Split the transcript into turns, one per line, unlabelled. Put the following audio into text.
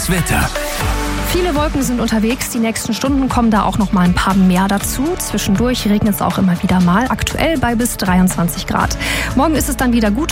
Das Wetter.
Viele Wolken sind unterwegs. Die nächsten Stunden kommen da auch noch mal ein paar mehr dazu. Zwischendurch regnet es auch immer wieder mal. Aktuell bei bis 23 Grad. Morgen ist es dann wieder gut